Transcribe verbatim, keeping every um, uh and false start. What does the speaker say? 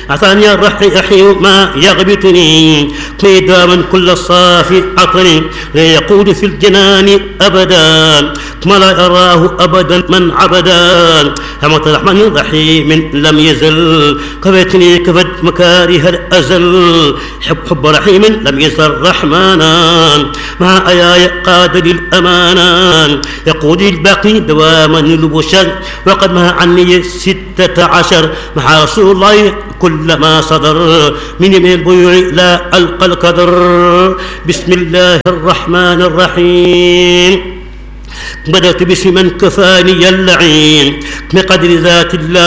عطاني الرحيم ما يغبطني قيداما كل الصافي عطني لا يقود في الجنان أبدا ما لا يراه أبدا من عبدا رحمة الرحمن الرحيم لم يزل كفتني كفت مكاره الأزل حب حب رحيم لم يزل رحمانا مع آياي قاد للأمانة يقود الباقي دواما البشر وقد ما عني ستة عشر مع رسول الله كلما صدر من من البيوع لا ألقى القدر. بسم الله الرحمن الرحيم بدأت باسم من كفاني اللعين بقدر ذات الله